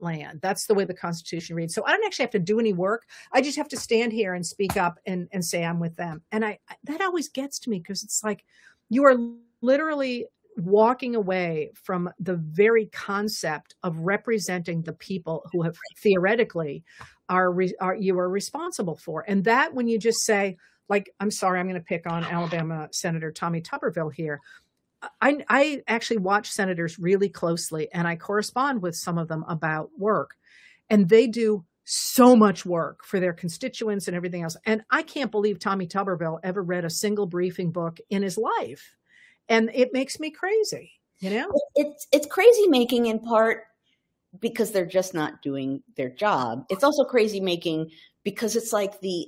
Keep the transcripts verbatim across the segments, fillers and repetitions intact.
land. That's the way the Constitution reads. So I don't actually have to do any work. I just have to stand here and speak up and, and say I'm with them. And I that always gets to me because it's like you are literally walking away from the very concept of representing the people who have theoretically are, are you are responsible for. And that when you just say, like, I'm sorry, I'm going to pick on Alabama Senator Tommy Tuberville here. I, I actually watch senators really closely, and I correspond with some of them about work, and they do so much work for their constituents and everything else. And I can't believe Tommy Tuberville ever read a single briefing book in his life. And it makes me crazy, you know? It's, it's crazy making in part because they're just not doing their job. It's also crazy making because it's like the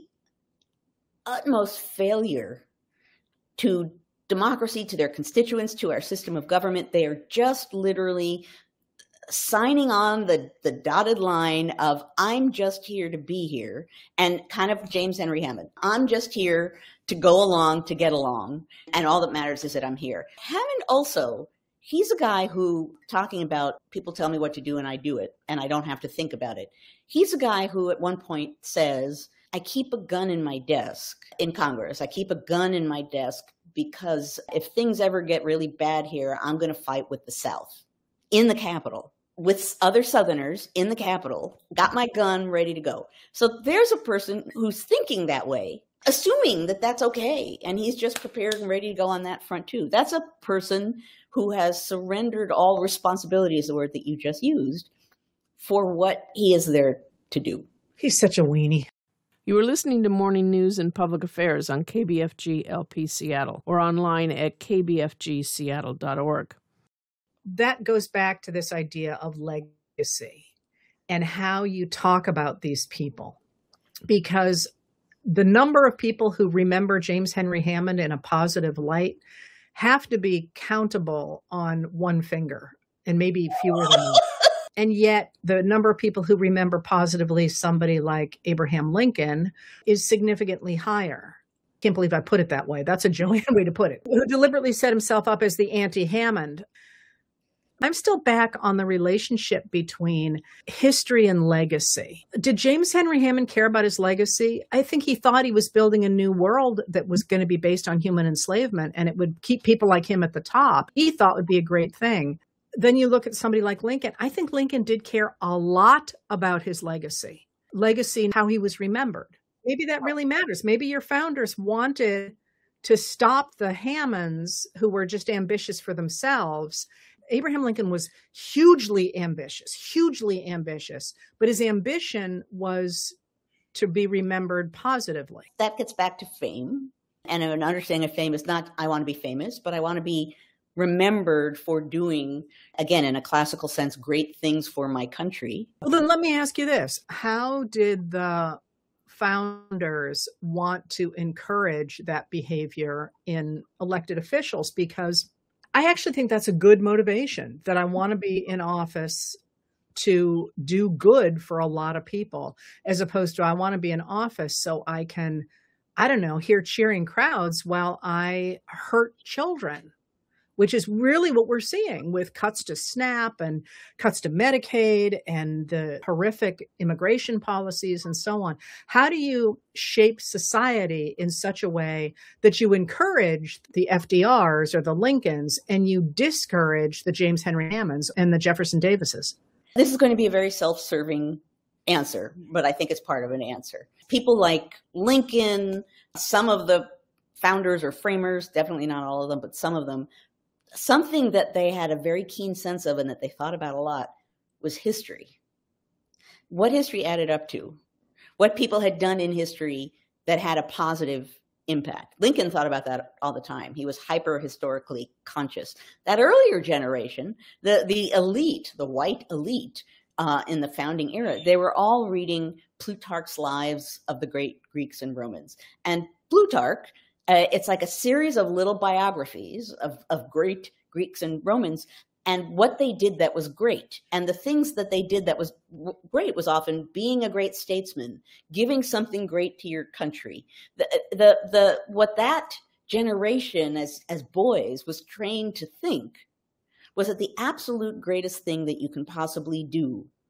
utmost failure to democracy, to their constituents, to our system of government. They are just literally signing on the, the dotted line of, I'm just here to be here, and kind of James Henry Hammond. I'm just here to go along, to get along, and all that matters is that I'm here. Hammond also, he's a guy who, talking about people tell me what to do and I do it, and I don't have to think about it. He's a guy who at one point says, I keep a gun in my desk in Congress. I keep a gun in my desk because if things ever get really bad here, I'm going to fight with the South in the Capitol with other Southerners in the Capitol, got my gun ready to go. So there's a person who's thinking that way, assuming that that's okay. And he's just prepared and ready to go on that front too. That's a person who has surrendered all responsibility, is the word that you just used, for what he is there to do. He's such a weenie. You are listening to Morning News and Public Affairs on K B F G L P Seattle or online at k b f g seattle dot org. That goes back to this idea of legacy and how you talk about these people, because the number of people who remember James Henry Hammond in a positive light have to be countable on one finger, and maybe fewer than that. And yet the number of people who remember positively somebody like Abraham Lincoln is significantly higher. Can't believe I put it that way. That's a Joanne way to put it. Who deliberately set himself up as the anti-Hammond. I'm still back on the relationship between history and legacy. Did James Henry Hammond care about his legacy? I think he thought he was building a new world that was going to be based on human enslavement, and it would keep people like him at the top. He thought would be a great thing. Then you look at somebody like Lincoln. I think Lincoln did care a lot about his legacy, legacy and how he was remembered. Maybe that really matters. Maybe your founders wanted to stop the Hammonds who were just ambitious for themselves. Abraham Lincoln was hugely ambitious, hugely ambitious, but his ambition was to be remembered positively. That gets back to fame. And an understanding of fame is not, I want to be famous, but I want to be remembered for doing, again, in a classical sense, great things for my country. Well, then let me ask you this. How did the founders want to encourage that behavior in elected officials? Because I actually think that's a good motivation, that I want to be in office to do good for a lot of people, as opposed to I want to be in office so I can, I don't know, hear cheering crowds while I hurt children, which is really what we're seeing with cuts to SNAP and cuts to Medicaid and the horrific immigration policies and so on. How do you shape society in such a way that you encourage the F D Rs or the Lincolns and you discourage the James Henry Hammonds and the Jefferson Davises? This is going to be a very self-serving answer, but I think it's part of an answer. People like Lincoln, some of the founders or framers, definitely not all of them, but some of them, something that they had a very keen sense of and that they thought about a lot was history. What history added up to, what people had done in history that had a positive impact. Lincoln thought about that all the time. He was hyper-historically conscious. That earlier generation, the, the elite, the white elite uh, in the founding era, they were all reading Plutarch's lives of the great Greeks and Romans. And Plutarch, Uh, it's like a series of little biographies of, of great Greeks and Romans and what they did that was great. And the things that they did that was w- great was often being a great statesman, giving something great to your country. The, the, the, what that generation as, as boys was trained to think was that the absolute greatest thing that you can possibly do